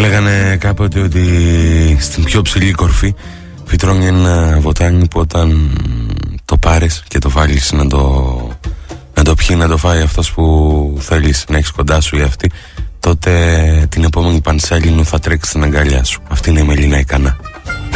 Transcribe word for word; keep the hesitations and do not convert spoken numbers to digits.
Λέγανε κάποτε ότι στην πιο ψηλή κορφή φυτρώνει ένα βοτάνι που όταν το πάρεις και το βάλεις να το, να το πιει, να το φάει αυτός που θέλεις να έχεις κοντά σου ή αυτή, τότε την επόμενη πανσέλινου θα τρέξει στην αγκαλιά σου. Αυτή είναι η Μελίνα Ικανά.